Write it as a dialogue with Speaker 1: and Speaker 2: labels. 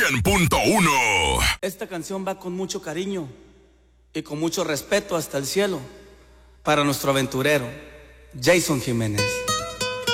Speaker 1: 100.1.
Speaker 2: Esta canción va con mucho cariño y con mucho respeto hasta el cielo para nuestro aventurero, Jason Jiménez.